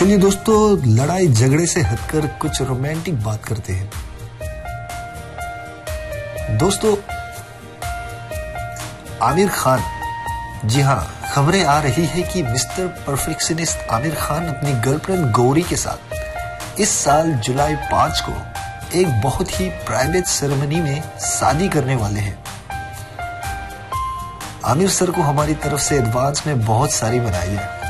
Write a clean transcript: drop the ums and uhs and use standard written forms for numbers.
चलिए दोस्तों, लड़ाई झगड़े से हटकर कुछ रोमांटिक बात करते हैं। दोस्तों, आमिर खान, जी हाँ, खबरें आ रही है कि मिस्टर परफेक्शनिस्ट आमिर खान अपनी गर्लफ्रेंड गौरी के साथ इस साल जुलाई 5 को एक बहुत ही प्राइवेट सेरेमनी में शादी करने वाले हैं। आमिर सर को हमारी तरफ से एडवांस में बहुत सारी बधाई है।